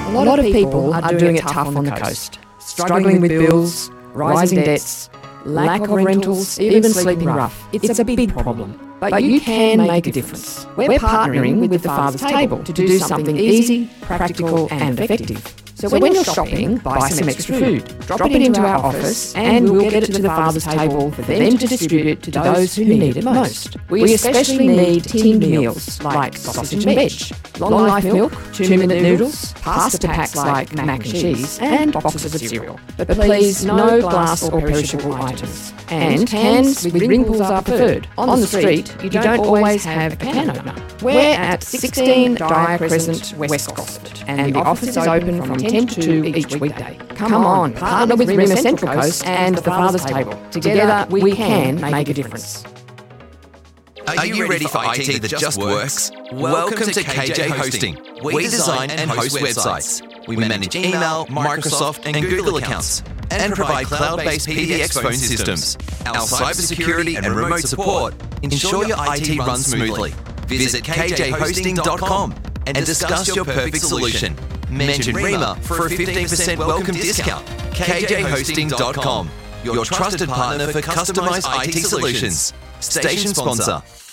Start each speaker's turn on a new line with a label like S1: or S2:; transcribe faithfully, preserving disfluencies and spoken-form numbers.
S1: A lot of people are doing it tough on the coast, struggling with bills, rising debts, lack of rentals, even sleeping rough. It's a big problem. But you can make a difference. We're partnering with the Father's Table to do something easy, practical and effective. So when you're shopping, buy some extra food, drop it into our office and we'll get it to the Father's Table for them to distribute to those who need it most. We especially need tinned meals like sausage and veg, long life milk, two-minute noodles, pasta packs like mac and cheese, and boxes of cereal. But please, no glass or perishable items. And cans with ring pulls are preferred. On the street, you don't always have a can opener. We're at sixteen Dyer Crescent, West Gosford, and the office is open from ten to two each weekday. Come on, partner with Rima Central Coast and the Father's Table. Together, we can make a difference.
S2: Are you ready for I T that just works? Welcome to K J Hosting. We design and host websites. We manage email, Microsoft and Google accounts and provide cloud-based P B X phone systems. Our cybersecurity and remote support ensure your I T runs smoothly. Visit k j hosting dot com and discuss your perfect solution. Mention Rima for a fifteen percent welcome discount. k j hosting dot com, your trusted partner for customized I T solutions. Station sponsor.